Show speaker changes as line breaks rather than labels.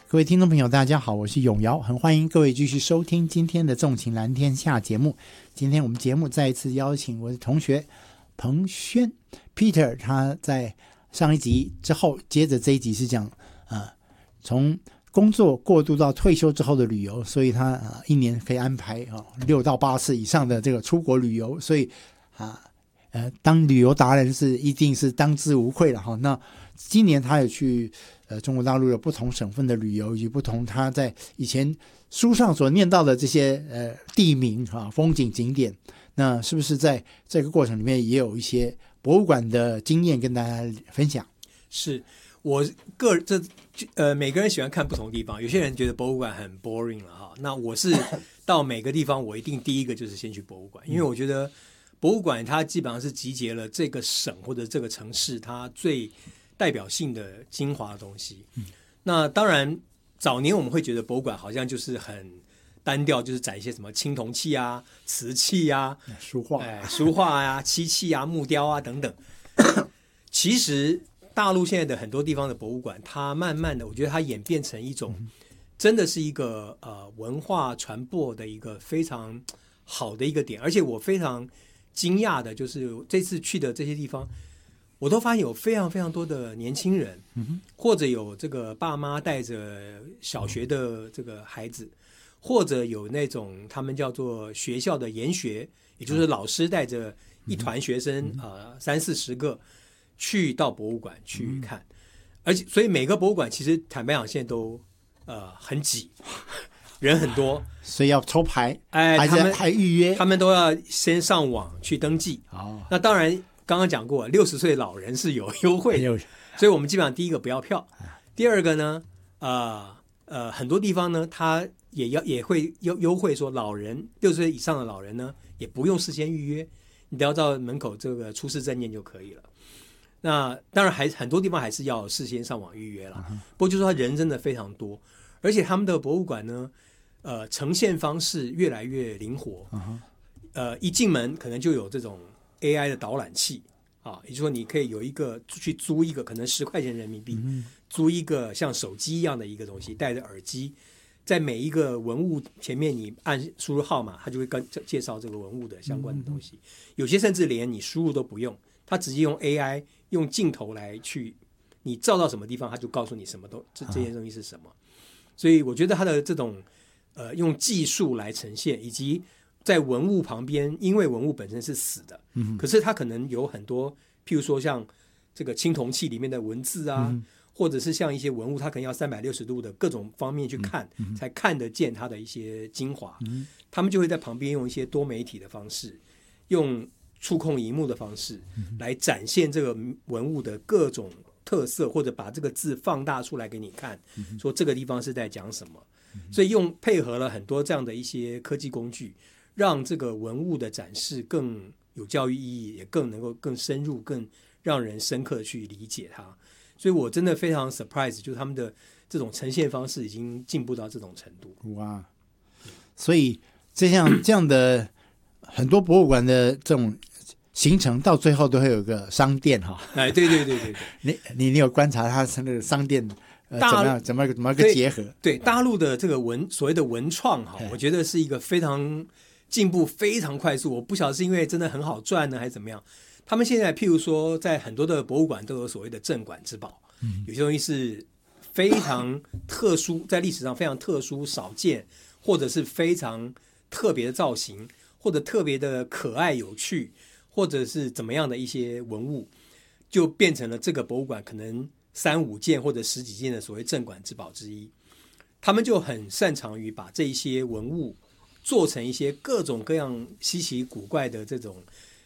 各位听众朋友大家好，我是永尧，很欢迎各位继续收听今天的纵情蓝天下节目。今天我们节目再一次邀请我的同学彭轩 Peter， 他在上一集之后接着这一集是讲从工作过渡到退休之后的旅游，所以他一年可以安排6到8次以上的这个出国旅游，所以当旅游达人一定是当之无愧了哈。那今年他也去中国大陆有不同省份的旅游，以及不同他在以前书上所念到的这些地名风景景点，那是不是在这个过程里面也有一些博物馆的经验跟大家分享？
是我每个人喜欢看不同地方，有些人觉得博物馆很 boring 了哈。那我是到每个地方，我一定第一个就是先去博物馆，因为我觉得博物馆它基本上是集结了这个省或者这个城市它最代表性的精华的东西。那当然早年我们会觉得博物馆好像就是很单调，就是展一些什么青铜器啊、瓷器啊、
书
画啊、漆器啊、木雕啊等等。其实大陆现在的很多地方的博物馆，它慢慢的我觉得它演变成一种真的是一个文化传播的一个非常好的一个点。而且我非常惊讶的就是这次去的这些地方，我都发现有非常非常多的年轻人，或者有这个爸妈带着小学的这个孩子，或者有那种他们叫做学校的研学，也就是老师带着一团学生30-40个去到博物馆去看。而且所以每个博物馆其实坦白讲现在都很挤，人很多，
所以要抽牌，还预约，
他们都要先上网去登记。那当然刚刚讲过，60岁老人是有优惠的，所以我们基本上第一个不要票，第二个呢，很多地方呢，他也会优惠，说老人60岁以上的老人呢，也不用事先预约，你只要到门口这个出示证件就可以了。那当然很多地方还是要事先上网预约了，不过就是说人真的非常多，而且他们的博物馆呢，呈现方式越来越灵活。一进门可能就有这种 AI 的导览器也就是说你可以去租一个可能10块钱人民币，租一个像手机一样的一个东西，戴着耳机，在每一个文物前面你按输入号码，它就会介绍这个文物的相关的东西。有些甚至连你输入都不用，它直接用 AI 用镜头来去，你照到什么地方，它就告诉你什么这件东西是什么。所以我觉得它的这种用技术来呈现，以及在文物旁边，因为文物本身是死的，可是它可能有很多，譬如说像这个青铜器里面的文字啊，或者是像一些文物，它可能要360度的各种方面去看，才看得见它的一些精华。他们就会在旁边用一些多媒体的方式，用触控萤幕的方式来展现这个文物的各种特色，或者把这个字放大出来给你看，说这个地方是在讲什么。所以配合了很多这样的一些科技工具，让这个文物的展示更有教育意义，也更能够更深入，更让人深刻的去理解它。所以我真的非常 surprise， 就是他们的这种呈现方式已经进步到这种程度。
哇！所以这样的很多博物馆的这种行程到最后都会有个商店
对，
你有观察它那个商店怎么个结合？
对大陆的这个所谓的文创我觉得是一个非常进步非常快速。我不晓得是因为真的很好赚呢，还是怎么样。他们现在譬如说在很多的博物馆都有所谓的镇馆之宝，有些东西是非常特殊，在历史上非常特殊少见，或者是非常特别的造型，或者特别的可爱有趣，或者是怎么样的一些文物，就变成了这个博物馆可能3-5件或者10几件的所谓镇馆之宝之一。他们就很擅长于把这一些文物做成一些各种各样稀奇古怪的这种